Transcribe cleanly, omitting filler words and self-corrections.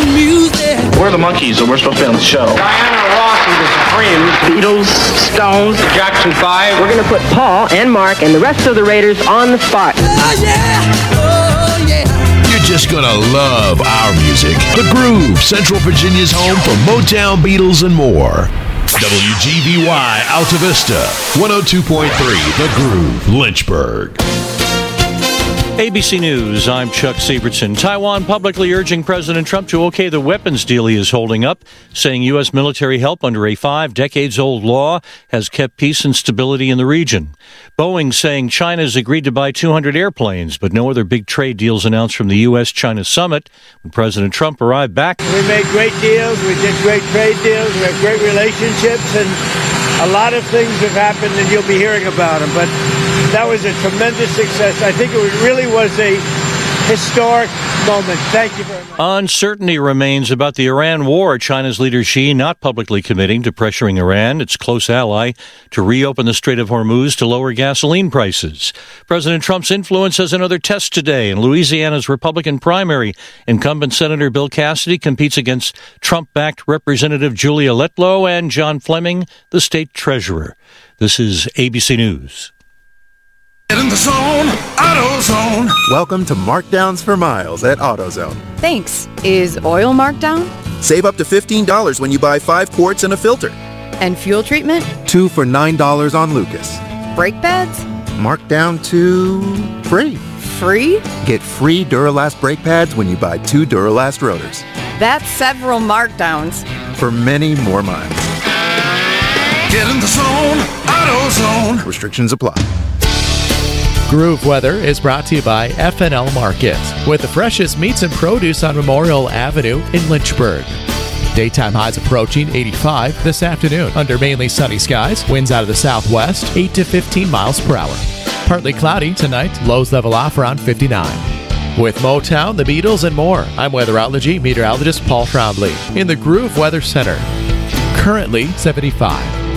music. We're the Monkees, and we're supposed to be on the show. Diana Ross and the Supremes. Beatles, Stones, Jackson 5. We're going to put Paul and Mark and the rest of the Raiders on the spot. Oh, yeah. Oh, yeah. You're just gonna love our music. The Groove, Central Virginia's home for Motown, Beatles, and more. WGVY Alta Vista, 102.3 The Groove, Lynchburg. ABC News, I'm Chuck Sievertson. Taiwan publicly urging President Trump to okay the weapons deal he is holding up, saying U.S. military help under a 5-decades-old law has kept peace and stability in the region. Boeing saying China has agreed to buy 200 airplanes, but no other big trade deals announced from the U.S.-China summit when President Trump arrived back. We made great deals, we did great trade deals, we have great relationships, and a lot of things have happened and you'll be hearing about them. But that was a tremendous success. I think it really was a historic moment. Thank you very much. Uncertainty remains about the Iran war. China's leader Xi not publicly committing to pressuring Iran, its close ally, to reopen the Strait of Hormuz to lower gasoline prices. President Trump's influence has another test today. In Louisiana's Republican primary, incumbent Senator Bill Cassidy competes against Trump-backed Representative Julia Letlow and John Fleming, the state treasurer. This is ABC News. Get in the zone, AutoZone. Welcome to Markdowns for Miles at AutoZone. Thanks. Is oil marked down? Save up to $15 when you buy 5 quarts and a filter. And fuel treatment? 2 for $9 on Lucas. Brake pads? Marked down to free. Free? Get free Duralast brake pads when you buy 2 Duralast rotors. That's several markdowns. For many more miles. Get in the zone, AutoZone. Restrictions apply. Groove Weather is brought to you by FNL Market, with the freshest meats and produce on Memorial Avenue in Lynchburg. Daytime highs approaching 85 this afternoon under mainly sunny skies. Winds out of the southwest, 8 to 15 miles per hour. Partly cloudy tonight, lows level off around 59. With Motown, the Beatles, and more, I'm weatherology meteorologist Paul Trombley in the Groove Weather Center. Currently 75.